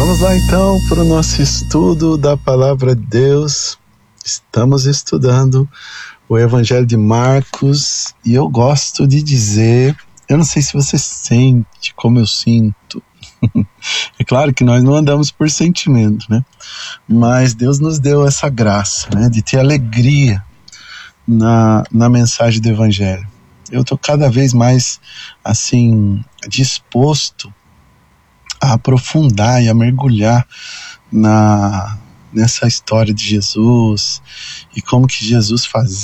Vamos lá então para o nosso estudo da Palavra de Deus. Estamos estudando o Evangelho de Marcos e eu gosto de dizer, eu não sei se você sente como eu sinto. É claro que nós não andamos por sentimento, né? Mas Deus nos deu essa graça, né? De ter alegria na mensagem do Evangelho. Eu estou cada vez mais, assim, disposto a aprofundar e a mergulhar nessa história de Jesus e como que Jesus fazia